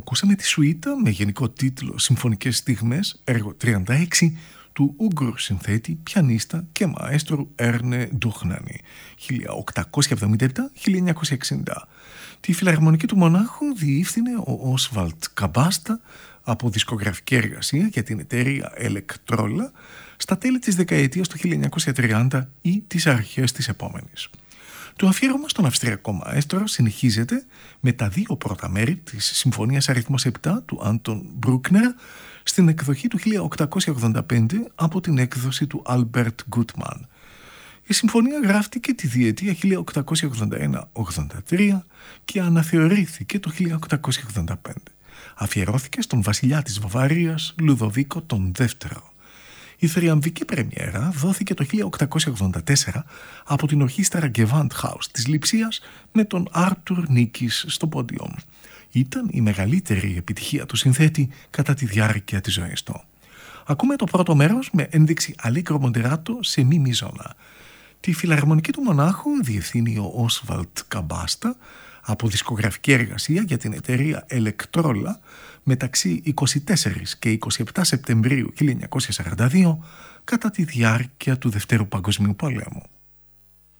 Ακούσαμε τη σουίτα με γενικό τίτλο «Συμφωνικές στιγμές», έργο 36 του Ούγγρου συνθέτη, πιανίστα και μαέστρου Έρνε Ντούχνανη, 1877-1960. Τη φιλαρμονική του μονάχου διεύθυνε ο Όσβαλτ Καμπάστα από δισκογραφική εργασία για την εταιρεία Ελεκτρόλα στα τέλη της δεκαετίας του 1930 ή τις αρχές της επόμενης. Το αφιέρωμα στον Αυστριακό μαέστρο συνεχίζεται με τα δύο πρώτα μέρη της Συμφωνίας αριθμός 7 του Άντων Μπρούκνερ στην εκδοχή του 1885 από την έκδοση του Άλμπερτ Γκούτμαν. Η συμφωνία γράφτηκε τη διετία 1881-83 και αναθεωρήθηκε το 1885. Αφιερώθηκε στον βασιλιά της Βαβαρίας Λουδοβίκο τον δεύτερο. Η θριαμβική πρεμιέρα δόθηκε το 1884 από την ορχήστρα Gewandhaus της Λειψίας με τον Άρτουρ Νίκης στο πόντιον. Ήταν η μεγαλύτερη επιτυχία του συνθέτη κατά τη διάρκεια της ζωής του. Ακούμε το πρώτο μέρος με ένδειξη αλlegro moderato σε μη μίζωνα. Τη φιλαρμονική του μονάχου διευθύνει ο Όσβαλτ Καμπάστα από δισκογραφική εργασία για την εταιρεία Ελεκτρόλα μεταξύ 24 και 27 Σεπτεμβρίου 1942 κατά τη διάρκεια του Δευτέρου Παγκοσμίου Πολέμου.